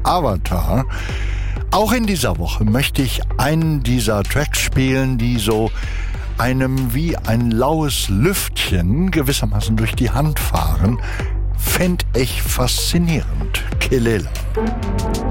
Avatar. Auch in dieser Woche möchte ich einen dieser Tracks spielen, die so einem wie ein laues Lüftchen gewissermaßen durch die Hand fahren. Fänd ich faszinierend. Kelela.